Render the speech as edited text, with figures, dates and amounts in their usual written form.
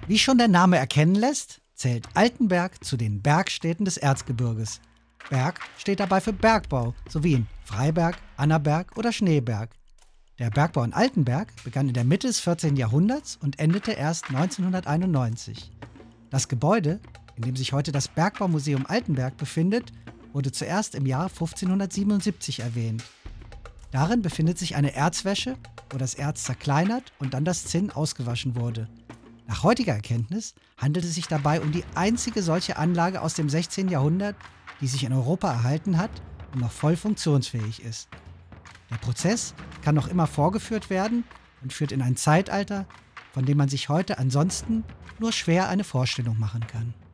Wie schon der Name erkennen lässt, zählt Altenberg zu den Bergstädten des Erzgebirges. Berg steht dabei für Bergbau, sowie in Freiberg, Annaberg oder Schneeberg. Der Bergbau in Altenberg begann in der Mitte des 14. Jahrhunderts und endete erst 1991. Das Gebäude, in dem sich heute das Bergbaumuseum Altenberg befindet, wurde zuerst im Jahr 1577 erwähnt. Darin befindet sich eine Erzwäsche, wo das Erz zerkleinert und dann das Zinn ausgewaschen wurde. Nach heutiger Erkenntnis handelt es sich dabei um die einzige solche Anlage aus dem 16. Jahrhundert, die sich in Europa erhalten hat und noch voll funktionsfähig ist. Der Prozess kann noch immer vorgeführt werden und führt in ein Zeitalter, von dem man sich heute ansonsten nur schwer eine Vorstellung machen kann.